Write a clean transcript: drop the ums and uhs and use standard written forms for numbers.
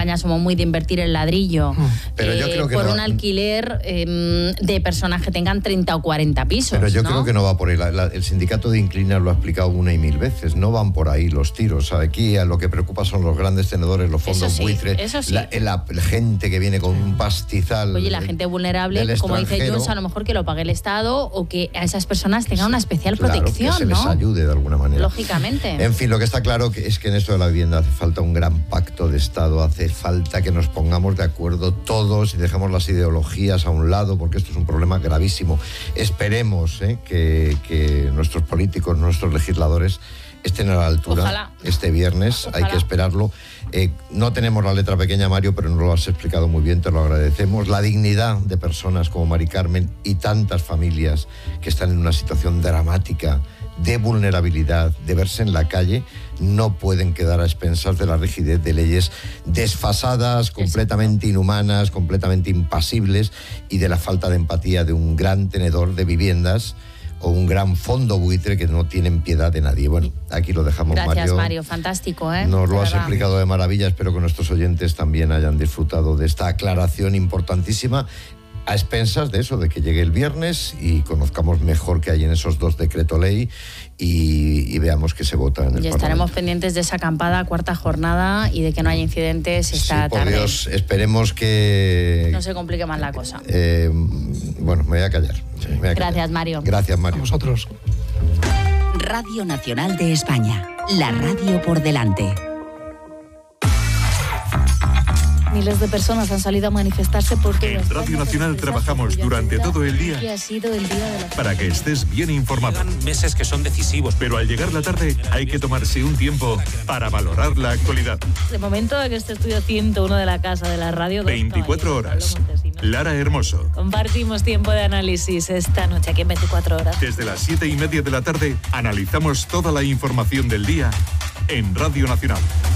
España somos muy de invertir en ladrillo, pero yo creo que por no, un alquiler de personas que tengan 30 o 40 pisos. Pero yo creo que no va por ahí. El sindicato de inquilinos lo ha explicado una y mil veces. No van por ahí los tiros. Aquí lo que preocupa son los grandes tenedores, los fondos buitres, la gente que viene con un pastizal. Oye, la gente vulnerable, como dice Junts, a lo mejor que lo pague el Estado o que a esas personas tengan una especial protección, que se les ayude de alguna manera. Lógicamente. En fin, lo que está claro es que en esto de la vivienda hace falta un gran pacto de Estado, hace falta que nos pongamos de acuerdo todos y dejemos las ideologías a un lado, porque esto es un problema gravísimo. Esperemos que nuestros políticos, nuestros legisladores estén a la altura. Ojalá. Este viernes. Ojalá. Hay que esperarlo. No tenemos la letra pequeña, Mario, pero nos lo has explicado muy bien, te lo agradecemos. La dignidad de personas como Mari Carmen y tantas familias que están en una situación dramática de vulnerabilidad, de verse en la calle, no pueden quedar a expensas de la rigidez de leyes desfasadas, completamente inhumanas, completamente impasibles, y de la falta de empatía de un gran tenedor de viviendas o un gran fondo buitre que no tienen piedad de nadie. Bueno, aquí lo dejamos, Mario. Gracias, Mario. Fantástico, Nos lo has explicado de maravilla. Espero que nuestros oyentes también hayan disfrutado de esta aclaración importantísima, a expensas de eso, de que llegue el viernes y conozcamos mejor qué hay en esos 2 decretos ley y veamos que se vota en el Parlamento. Y estaremos pendientes de esa acampada, 4ª jornada, y de que no haya incidentes esta tarde. Por Dios, esperemos que no se complique más la cosa. Bueno, me voy a callar. Gracias, Mario. Gracias, Mario. A vosotros. Radio Nacional de España, la radio por delante. Miles de personas han salido a manifestarse por todo. En Radio Nacional trabajamos durante todo el día ha sido el día de la... para que estés bien informado. Llegan meses que son decisivos. Pero al llegar la tarde hay que tomarse un tiempo para valorar la actualidad. De momento, en este estudio 101 de la Casa de la Radio... 24 horas. Lara Hermoso. Compartimos tiempo de análisis esta noche aquí en 24 horas. Desde las 7:30 de la tarde analizamos toda la información del día en Radio Nacional.